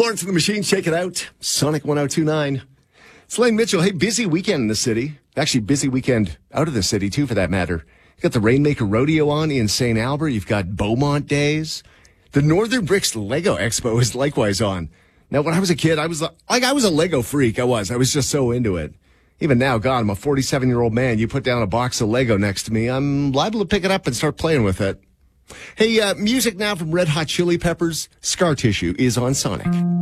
Florence and the Machine, check it out. Sonic 102.9. It's Lane Mitchell. Hey, busy weekend in the city. Actually, busy weekend out of the city, too, for that matter. You got the Rainmaker Rodeo on in St. Albert. You've got Beaumont Days. The Northern Bricks Lego Expo is likewise on. Now, when I was a kid, I was a Lego freak. I was just so into it. Even now, God, I'm a 47-year-old man. You put down a box of Lego next to me, I'm liable to pick it up and start playing with it. Hey, music now from Red Hot Chili Peppers. Scar Tissue is on Sonic.